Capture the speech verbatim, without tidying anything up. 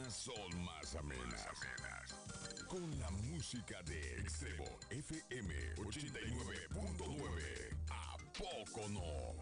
mañanas son más amenas. Con la música de Extremo F M ochenta y nueve punto nueve. ¿A poco no?